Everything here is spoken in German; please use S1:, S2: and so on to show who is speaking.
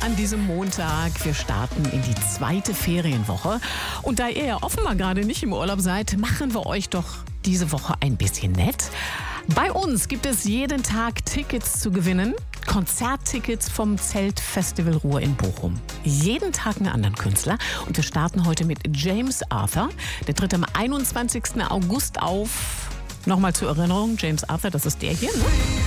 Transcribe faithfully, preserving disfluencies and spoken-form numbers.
S1: an diesem Montag. Wir starten in die zweite Ferienwoche. Und da ihr ja offenbar gerade nicht im Urlaub seid, machen wir euch doch diese Woche ein bisschen nett. Bei uns gibt es jeden Tag Tickets zu gewinnen. Konzerttickets vom Zeltfestival Ruhr in Bochum. Jeden Tag einen anderen Künstler. Und wir starten heute mit James Arthur. Der tritt am einundzwanzigsten August auf. Nochmal zur Erinnerung, James Arthur, das ist der hier, ne?